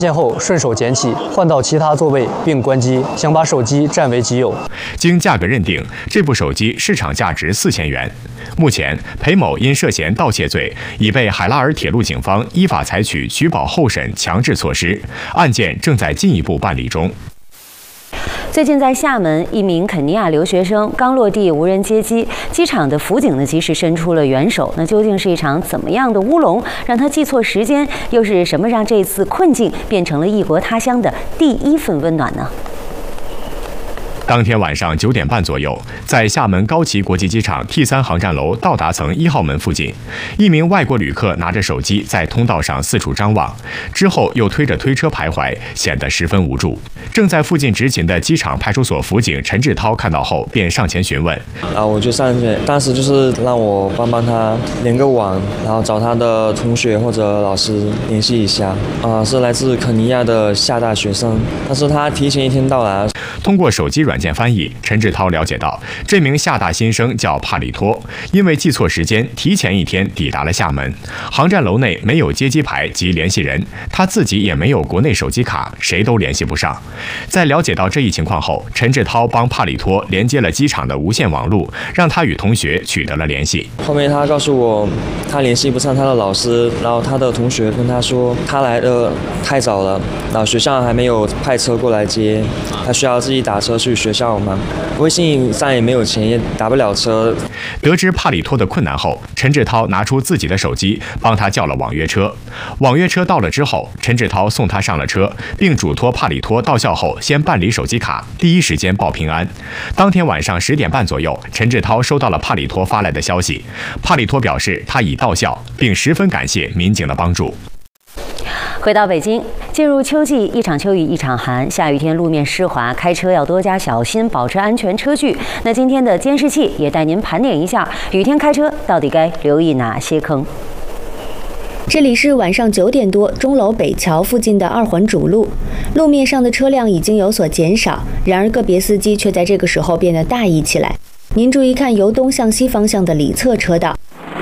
见后顺手捡起，换到其他座位并关机，想把手机占为己有。 经价格认定，这部手机市场价值4000元。目前，裴某因涉嫌盗窃罪，已被海拉尔铁路警方依法采取取保候审强制措施，案件正在进一步办理中。 最近在厦门，一名肯尼亚留学生刚落地无人接机，机场的辅警呢及时伸出了援手。那究竟是一场怎么样的乌龙，让他记错时间？又是什么让这次困境变成了异国他乡的第一份温暖呢？ 当天晚上9点半左右，在厦门高崎国际机场 T3航站楼到达层1号门附近，一名外国旅客拿着手机在通道上四处张望，之后又推着推车徘徊，显得十分无助。正在附近执勤的机场派出所辅警陈志涛看到后，便上前询问。 我就上去，当时就是让我帮他连个网，然后找他的同学或者老师联系一下。是来自肯尼亚的厦大学生，但是他提前1天到来。 通过手机软件翻译，陈志涛了解到，这名厦大新生叫帕里托，因为记错时间，提前1天抵达了厦门。航站楼内没有接机牌及联系人，他自己也没有国内手机卡，谁都联系不上。在了解到这一情况后，陈志涛帮帕里托连接了机场的无线网路，让他与同学取得了联系。 后面他告诉我，他联系不上他的老师，然后他的同学跟他说，他来的太早了，然后学校还没有派车过来接，他需要自己打车去学校嘛。微信上也没有钱，也打不了车。 得知帕里托的困难后，陈志涛拿出自己的手机帮他叫了网约车。网约车到了之后，陈志涛送他上了车，并嘱托帕里托到校后先办理手机卡，第一时间报平安。当天晚上10点半左右，陈志涛收到了帕里托发来的消息，帕里托表示他已到校，并十分感谢民警的帮助。 回到北京，进入秋季，一场秋雨一场寒，下雨天路面湿滑，开车要多加小心，保持安全车距。那今天的监视器也带您盘点一下，雨天开车到底该留意哪些坑？ 这里是晚上9点多，钟楼北桥附近的2环主路，路面上的车辆已经有所减少，然而个别司机却在这个时候变得大意起来。您注意看由东向西方向的里侧车道。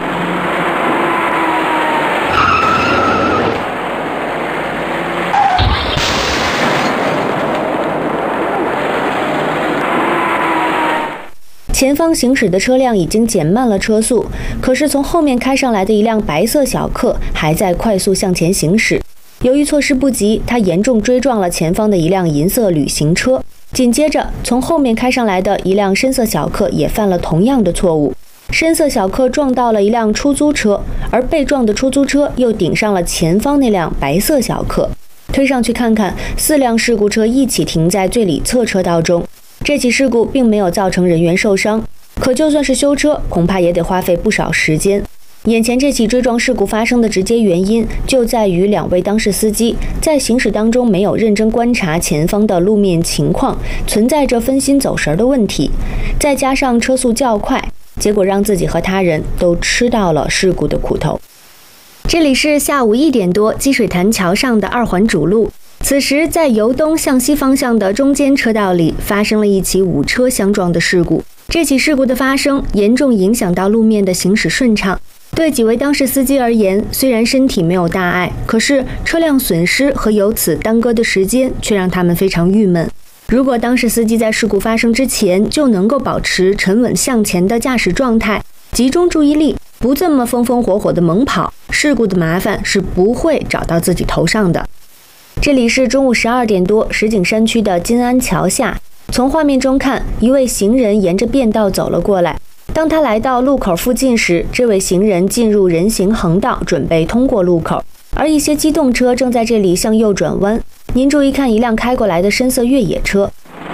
前方行驶的车辆已经减慢了车速，可是从后面开上来的一辆白色小客还在快速向前行驶。由于措施不及，他严重追撞了前方的一辆银色旅行车。紧接着，从后面开上来的一辆深色小客也犯了同样的错误。深色小客撞到了一辆出租车，而被撞的出租车又顶上了前方那辆白色小客。推上去看看，4辆事故车一起停在最里侧车道中。这起事故并没有造成人员受伤，可就算是修车，恐怕也得花费不少时间。眼前这起追撞事故发生的直接原因，就在于2位当事司机在行驶当中没有认真观察前方的路面情况，存在着分心走神的问题，再加上车速较快，结果让自己和他人都吃到了事故的苦头。这里是下午1点多，积水潭桥上的2环主路。此时，在由东向西方向的中间车道里，发生了一起5车相撞的事故。这起事故的发生，严重影响到路面的行驶顺畅。对几位当事司机而言，虽然身体没有大碍，可是车辆损失和由此耽搁的时间，却让他们非常郁闷。如果当事司机在事故发生之前就能够保持沉稳向前的驾驶状态，集中注意力，不这么风风火火的猛跑，事故的麻烦是不会找到自己头上的。这里是中午12点多，石景山区的金安桥下。从画面中看，一位行人沿着便道走了过来。当他来到路口附近时，这位行人进入人行横道，准备通过路口，而一些机动车正在这里向右转弯。您注意看，一辆开过来的深色越野车。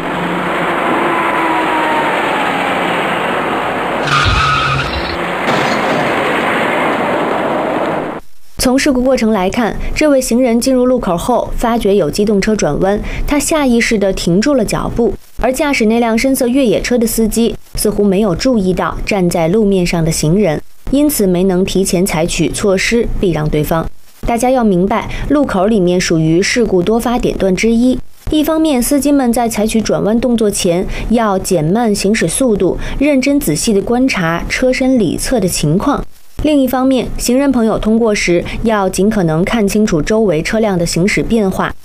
从事故过程来看，这位行人进入路口后，发觉有机动车转弯，他下意识地停住了脚步，而驾驶那辆深色越野车的司机似乎没有注意到站在路面上的行人，因此没能提前采取措施避让对方。大家要明白，路口里面属于事故多发点段之一。一方面，司机们在采取转弯动作前要减慢行驶速度，认真仔细地观察车身里侧的情况。 另一方面，行人朋友通过时要尽可能看清楚周围车辆的行驶变化，